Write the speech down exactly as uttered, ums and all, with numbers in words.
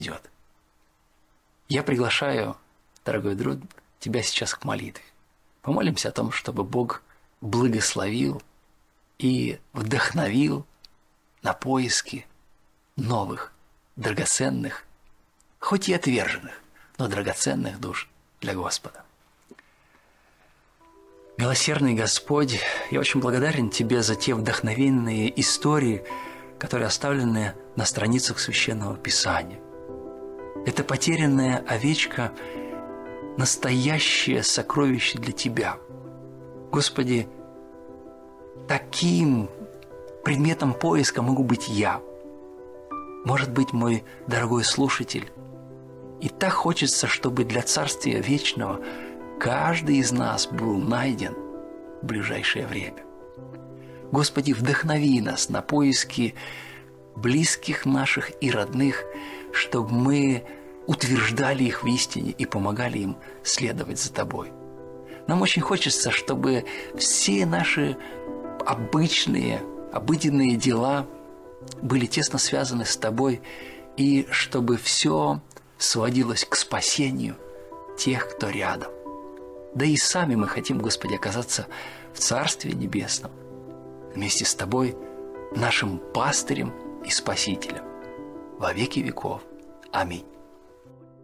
идет. Я приглашаю, дорогой друг, тебя сейчас к молитве. Помолимся о том, чтобы Бог благословил и вдохновил на поиски новых, драгоценных, хоть и отверженных, но драгоценных душ для Господа. Милосердный Господь, я очень благодарен Тебе за те вдохновенные истории, которые оставлены на страницах Священного Писания. Это потерянная овечка – настоящее сокровище для Тебя. Господи, таким предметом поиска могу быть я. Может быть, мой дорогой слушатель. И так хочется, чтобы для Царствия Вечного каждый из нас был найден в ближайшее время. Господи, вдохнови нас на поиски близких наших и родных, чтобы мы утверждали их в истине и помогали им следовать за Тобой. Нам очень хочется, чтобы все наши обычные, обыденные дела были тесно связаны с Тобой, и чтобы все сводилось к спасению тех, кто рядом. Да и сами мы хотим, Господи, оказаться в Царстве Небесном вместе с Тобой, нашим пастырем и Спасителем во веки веков. Аминь.